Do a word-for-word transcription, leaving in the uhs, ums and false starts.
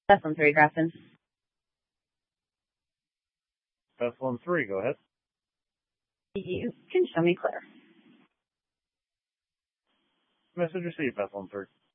Bethlehem three, Grafton. Bethlehem three, go ahead. You can show me clear. Message received, Bethlehem three.